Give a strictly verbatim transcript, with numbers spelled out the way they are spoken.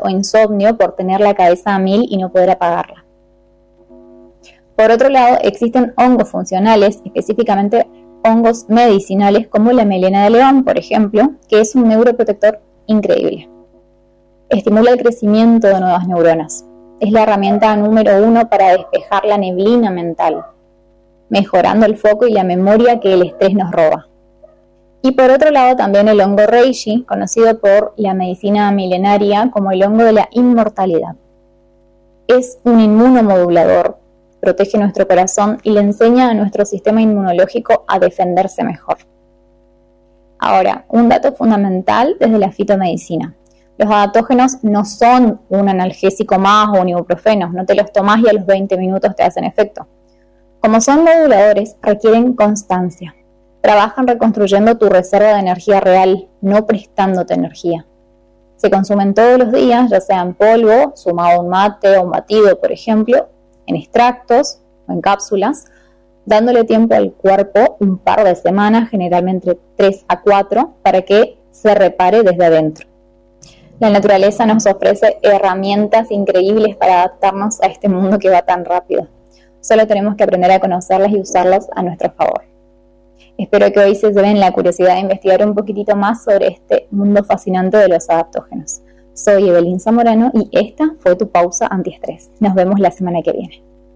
o insomnio por tener la cabeza a mil y no poder apagarla. Por otro lado, existen hongos funcionales, específicamente hongos medicinales como la melena de león, por ejemplo, que es un neuroprotector increíble. Estimula el crecimiento de nuevas neuronas. Es la herramienta número uno para despejar la neblina mental, mejorando el foco y la memoria que el estrés nos roba. Y por otro lado también el hongo reishi, conocido por la medicina milenaria como el hongo de la inmortalidad. Es un inmunomodulador, protege nuestro corazón y le enseña a nuestro sistema inmunológico a defenderse mejor. Ahora, un dato fundamental desde la fitomedicina. Los adaptógenos no son un analgésico más o un ibuprofeno, no te los tomás y a los veinte minutos te hacen efecto. Como son moduladores, requieren constancia. Trabajan reconstruyendo tu reserva de energía real, no prestándote energía. Se consumen todos los días, ya sea en polvo, sumado a un mate o un batido, por ejemplo, en extractos o en cápsulas, dándole tiempo al cuerpo un par de semanas, generalmente tres a cuatro, para que se repare desde adentro. La naturaleza nos ofrece herramientas increíbles para adaptarnos a este mundo que va tan rápido. Solo tenemos que aprender a conocerlas y usarlas a nuestro favor. Espero que hoy se lleven la curiosidad de investigar un poquitito más sobre este mundo fascinante de los adaptógenos. Soy Evelyn Zamorano y esta fue tu pausa antiestrés. Nos vemos la semana que viene.